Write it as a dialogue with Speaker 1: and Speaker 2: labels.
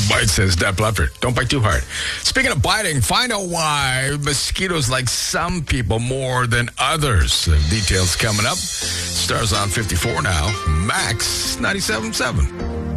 Speaker 1: Don't bite, says Deb Leppard. Don't bite too hard. Speaking of biting, find out why mosquitoes like some people more than others. Details coming up. Stars on 54 now. Max 97.7.